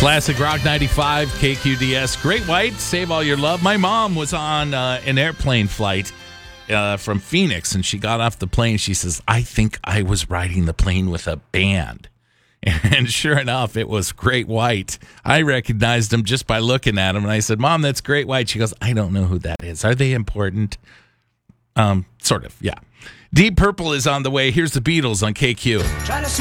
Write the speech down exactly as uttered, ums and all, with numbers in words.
Classic Rock ninety-five, K Q D S. Great White, Save All Your Love. My mom was on uh, an airplane flight uh, from Phoenix, and she got off the plane. She says, I think I was riding the plane with a band. And sure enough, it was Great White. I recognized him just by looking at him, and I said, Mom, that's Great White. She goes, I don't know who that is. Are they important? Um, sort of, yeah. Deep Purple is on the way. Here's the Beatles on K Q.